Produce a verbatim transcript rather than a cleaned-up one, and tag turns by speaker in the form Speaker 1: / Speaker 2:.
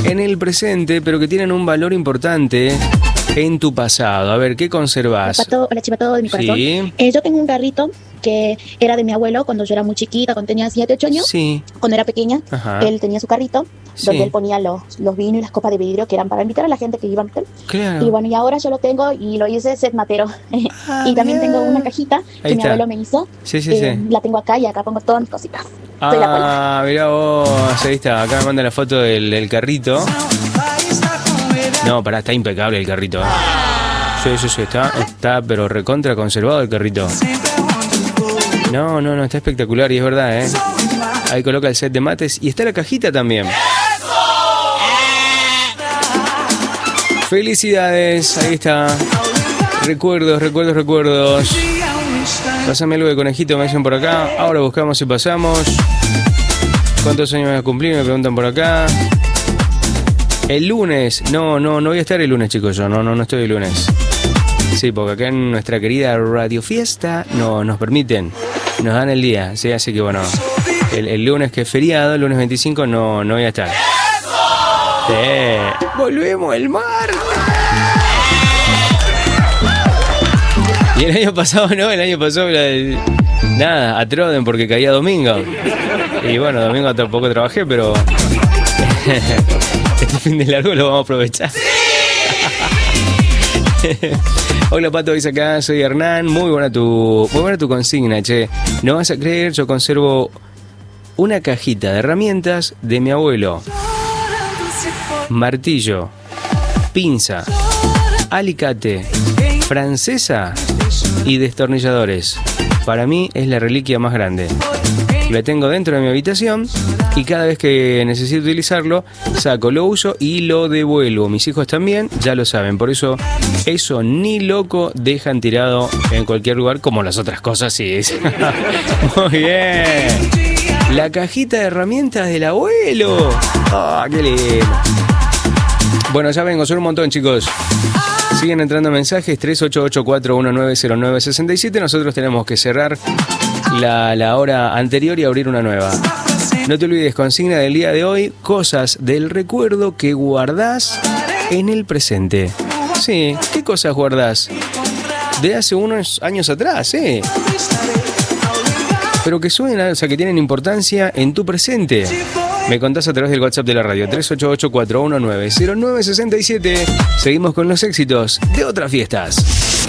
Speaker 1: en el presente, pero que tienen un valor importante en tu pasado. A ver, ¿qué conservas?
Speaker 2: Hola, Pato, hola Chipato de mi corazón.
Speaker 1: Sí.
Speaker 2: Eh, yo tengo un carrito que era de mi abuelo cuando yo era muy chiquita, cuando tenía siete, ocho años.
Speaker 1: Sí.
Speaker 2: Cuando era pequeña,
Speaker 1: Ajá.
Speaker 2: él tenía su carrito,
Speaker 1: Sí.
Speaker 2: donde él ponía los, los vinos y las copas de vidrio que eran para invitar a la gente que iba a meter.
Speaker 1: Claro.
Speaker 2: Y bueno, y ahora yo lo tengo y lo hice set matero.
Speaker 1: Ah,
Speaker 2: y también
Speaker 1: mirá.
Speaker 2: tengo una cajita que
Speaker 1: Ahí
Speaker 2: mi
Speaker 1: está.
Speaker 2: abuelo me hizo.
Speaker 1: Sí, sí,
Speaker 2: Eh,
Speaker 1: sí.
Speaker 2: La tengo acá y acá pongo todas mis cositas. Soy la abuela.
Speaker 1: Ah, mirá vos, ahí está, acá me manda la foto del, del carrito. No, pará, está impecable el carrito. Sí, sí, sí, está, está pero recontra conservado el carrito. No, no, no, está espectacular y es verdad, ¿eh? Ahí coloca el set de mates y está la cajita también. Felicidades, ahí está. Recuerdos, recuerdos, recuerdos. Pásame algo de conejito, me dicen por acá. Ahora buscamos y pasamos. ¿Cuántos años voy a cumplir? Me preguntan por acá. El lunes. No, no, no voy a estar el lunes, chicos. Yo no, no, no estoy el lunes. Sí, porque acá en nuestra querida Radio Fiesta no nos permiten. Nos dan el día. Sí, así que bueno. El, el lunes que es feriado, el lunes veinticinco, no, no voy a estar. Sí. Volvemos el martes. Y el año pasado, ¿no? El año pasado, la del- nada, a Troden porque caía domingo. Y bueno, domingo tampoco trabajé, pero este fin de largo lo vamos a aprovechar. Hola Pato, dice acá, soy Hernán. Muy buena tu, muy buena tu consigna, che. No vas a creer, yo conservo una cajita de herramientas de mi abuelo. Martillo, pinza, alicate, francesa y destornilladores. Para mí es la reliquia más grande. La tengo dentro de mi habitación y cada vez que necesito utilizarlo, saco, lo uso y lo devuelvo. Mis hijos también, ya lo saben. Por eso, eso ni loco dejan tirado en cualquier lugar, como las otras cosas, sí. Muy bien. La cajita de herramientas del abuelo. ¡Ah, qué lindo! Bueno, ya vengo, son un montón, chicos. Siguen entrando mensajes, tres ocho ocho cuatro uno nueve cero nueve seis siete. Nosotros tenemos que cerrar la, la hora anterior y abrir una nueva. No te olvides, consigna del día de hoy, cosas del recuerdo que guardás en el presente. Sí, ¿qué cosas guardás? De hace unos años atrás, ¿eh? Pero que suenan, o sea, que tienen importancia en tu presente. Me contás a través del WhatsApp de la radio, tres ocho ocho cuatro uno nueve cero nueve seis siete. Seguimos con los éxitos de otras fiestas.